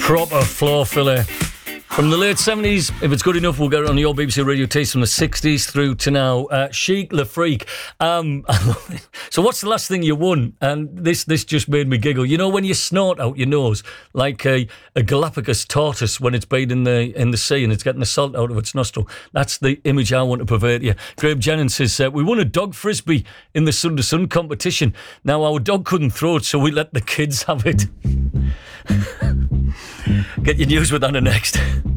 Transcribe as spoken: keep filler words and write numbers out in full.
Proper floor filler. From the late seventies, if it's good enough, we'll get it on your B B C Radio taste from the sixties through to now. Uh, Chic Le Freak. Um, so what's the last thing you won? And this this just made me giggle. You know when you snort out your nose like a, a Galapagos tortoise when it's been in the in the sea and it's getting the salt out of its nostril? That's the image I want to pervert to you. Graham Jennings says, uh, we won a dog frisbee in the Sun to Sun competition. Now our dog couldn't throw it, so we let the kids have it. Get your news with Anna next.